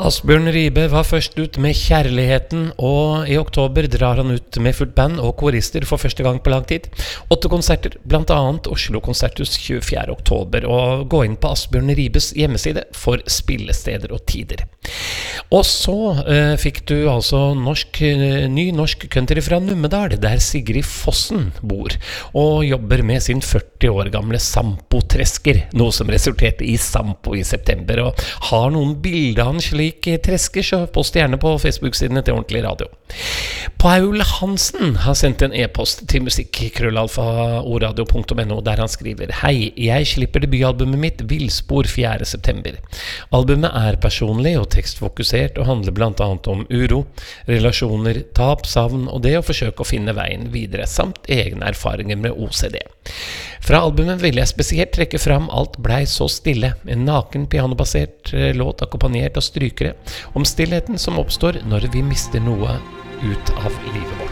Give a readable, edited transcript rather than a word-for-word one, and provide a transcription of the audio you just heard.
Asbjørn Ribe var først ut med Kjærligheten, og i oktober drar han ut med fullt band og korister for første gang på lang tid. 8 konserter, blant annet Oslo Konserthus 24. oktober, og gå inn på Asbjørn Ribes hjemmeside for spillesteder og tider. Og så fikk du altså ny norsk country fra Numedal, der Sigrid Fossen bor, og jobber med sin 40 år gamle Sampo-tresker, noe som resulterte i Sampo i september, og har noen bilder av han slik tresker, så post gjerne på Facebook-sidene til Ordentlig Radio. Paul Hansen har sendt en e-post til musikk@oradio.no der han skriver: Hei, jeg slipper debutalbumet mitt Villspor 4. september. Albumet er personlig og tekstfokusert og handler blant annet om uro, relasjoner, tap, savn og det å forsøke å finne veien videre, samt egne erfaringer med OCD. Fra albumet vil jeg spesielt trekke fram Alt blei så stille, en naken pianobasert låt akkompagnert av strykere, om stillheten som oppstår når vi mister noe ut av livet vårt.